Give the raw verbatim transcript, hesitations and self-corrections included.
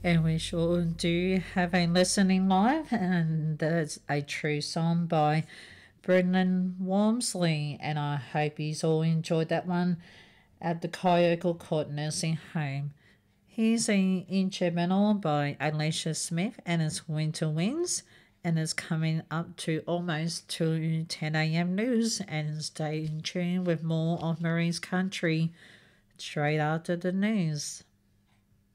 And we sure do have a listening live, and that's a true song by Brendan Walmsley. And I hope you all enjoyed that one at the Kyogle Court Nursing Home. Here's an instrumental by Alicia Smith, and it's Winter Winds, and it's coming up to almost to ten a.m. news. And stay in tune with more of Marie's Country straight after the news.